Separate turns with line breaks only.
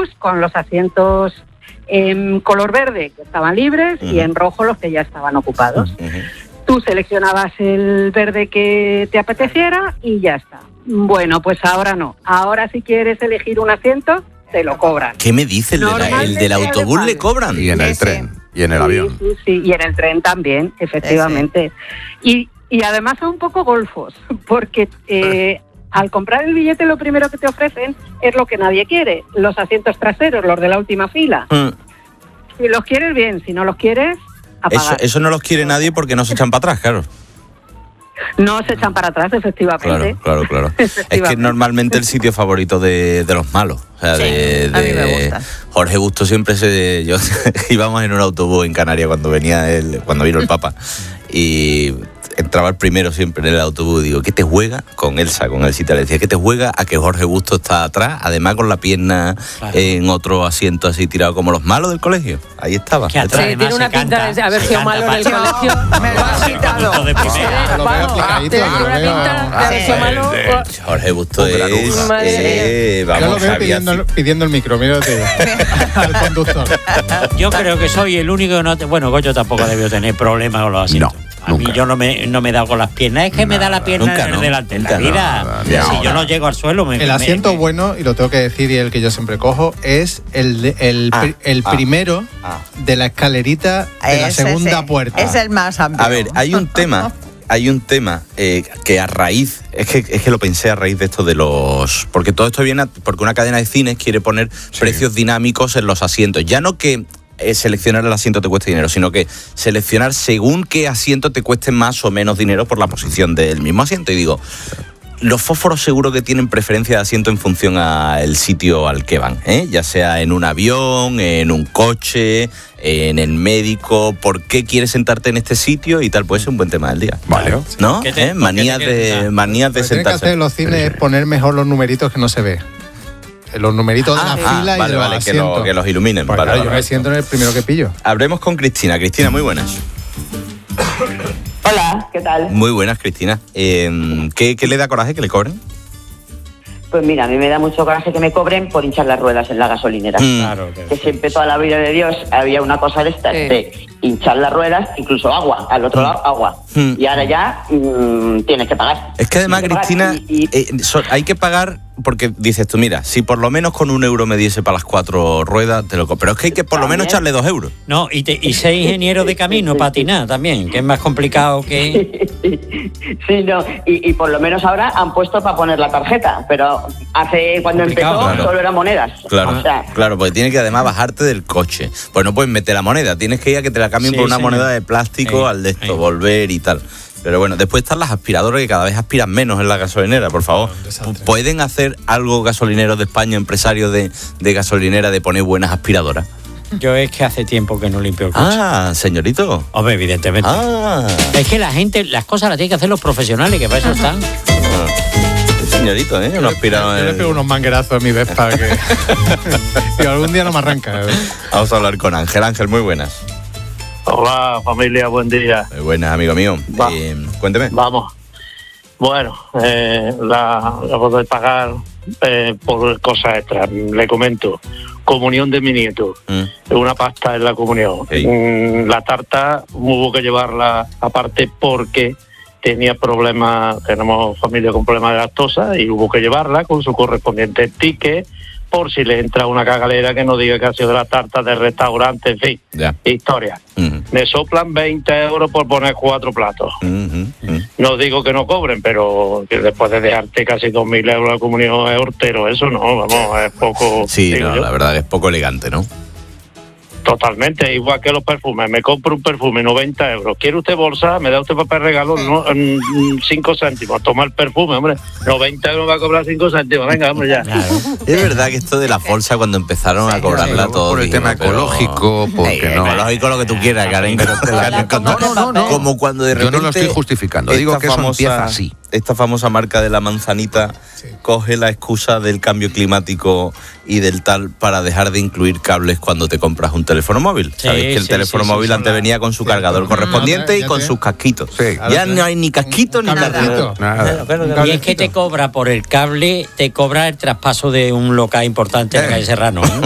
autobús con los asientos en color verde que estaban libres y en rojo los que ya estaban ocupados. Tú seleccionabas el verde que te apeteciera y ya está. Bueno, pues ahora no. Ahora si quieres elegir un asiento, te lo cobran.
¿Qué me dice? ¿El del autobús le cobran?
Y en el tren, y en el avión.
Sí, y en el tren también, efectivamente. Y además son un poco golfos, porque al comprar el billete lo primero que te ofrecen es lo que nadie quiere, los asientos traseros, los de la última fila. Si los quieres, bien, si no los quieres, a pagar.
Eso no los quiere nadie porque no se echan para atrás, claro.
No se echan para atrás, efectivamente.
Claro. Es que normalmente el sitio favorito de los malos. O sea,
a mí me gusta.
Jorge Busto siempre íbamos en un autobús en Canarias cuando vino el Papa. Y entraba el primero siempre en el autobús. Digo, ¿qué te juega? Con Elsa, con Elsita, le decía, ¿qué te juega a que Jorge Busto está atrás? Además con la pierna en otro asiento así tirado como los malos del colegio. Ahí estaba.
Que atrás, tiene una pinta de haber sido malo en el colegio.
Me lo has quitado.
Jorge Busto es...
Yo lo veo pidiendo el micro, mírate al conductor.
Yo creo que soy el único que no... Bueno, Goyo tampoco debió tener problemas con los asientos. A mí yo no me he dado con las piernas, es que me da la pierna delante. En la vida, si yo no llego al suelo...
El asiento bueno, y lo tengo que decir, y el que yo siempre cojo, es el primero de la escalerita de la segunda puerta.
Es el más amplio.
A ver, hay un tema que a raíz, es que lo pensé a raíz de esto de los... Porque todo esto viene porque una cadena de cines quiere poner precios dinámicos en los asientos. Ya no que seleccionar el asiento te cueste dinero, sino que seleccionar según qué asiento te cueste más o menos dinero por la posición del mismo asiento. Y digo, los fósforos seguro que tienen preferencia de asiento en función al sitio al que van, ya sea en un avión, en un coche, en el médico. ¿Por qué quieres sentarte en este sitio? Y tal, puede ser un buen tema del día.
Vale.
¿No? Manías de sentarse.
Tienen que hacer en los cines es poner mejor los numeritos que no se ve. Los numeritos de la fila y de los asientos.
Que los iluminen.
Pues yo me siento en el primero que pillo.
Hablemos con Cristina. Cristina, muy buenas.
Hola, ¿qué tal?
Muy buenas, Cristina. ¿Qué le da coraje que le cobren?
Pues mira, a mí me da mucho coraje que me cobren por hinchar las ruedas en la gasolinera.
Claro,
que siempre toda la vida de Dios había una cosa de estas, de hinchar las ruedas, incluso agua, al otro lado agua. Y ahora ya tienes que pagar.
Es que además, Cristina, hay que pagar porque dices tú, mira, si por lo menos con €1 me diese para las 4 ruedas, te lo compro. Pero es que hay que por lo menos echarle €2.
No, y ser ingeniero de camino, patinar también, que es más complicado que...
Sí, no, y por lo menos ahora han puesto para poner la tarjeta, pero cuando empezó solo eran monedas.
Claro, claro, porque tienes que además bajarte del coche. Pues no puedes meter la moneda, tienes que ir a que te la cambien por una moneda de plástico al de esto, volver y tal. Pero bueno, después están las aspiradoras que cada vez aspiran menos en la gasolinera, por favor. ¿Pueden hacer algo gasolineros de España, empresarios de gasolinera, de poner buenas aspiradoras?
Yo es que hace tiempo que no limpio el coche.
Ah, señorito.
Hombre, evidentemente. Es que la gente, las cosas las tienen que hacer los profesionales, que para eso están.
Señorito, no aspirado.
Yo le pego unos manguerazos a mi Vespa que algún día no me arranca.
Vamos a hablar con Ángel. Ángel, muy buenas.
Hola, familia, buen día.
Muy buenas, amigo mío. Cuénteme.
Vamos. Bueno, la de pagar por cosas extras. Le comento. Comunión de mi nieto. Una pasta en la comunión. La tarta hubo que llevarla aparte porque tenemos familia con problemas de lactosa y hubo que llevarla con su correspondiente ticket por si le entra una cagalera que no diga que ha sido de la tarta del restaurante, en fin, historia. Me soplan 20 euros por poner 4 platos. No digo que no cobren, pero que después de dejarte casi 2.000 euros la comunión es hortero, eso no, vamos, es poco...
Sí, no, la verdad es poco elegante, ¿no?
Totalmente, igual que los perfumes. Me compro un perfume, 90 euros. ¿Quiere usted bolsa? Me da usted papel regalo, 5 céntimos. Toma el perfume, hombre. 90 euros va a cobrar 5 céntimos. Venga, hombre, ya.
Es verdad que esto de la bolsa, cuando empezaron a cobrarla todo...
Por el tema ecológico, porque no...
Ecológico lo que tú quieras, Karen.
No.
Como cuando de repente...
Yo no lo estoy justificando. Digo que eso empieza así.
Esta famosa marca de la manzanita coge la excusa del cambio climático y del tal para dejar de incluir cables cuando te compras un teléfono móvil. Sabéis que el teléfono móvil antes venía con su cargador correspondiente y con sus casquitos. Ya no hay ni casquito ni cargador.
Y es que te cobra por el cable, te cobra el traspaso de un local importante en la calle Serrano.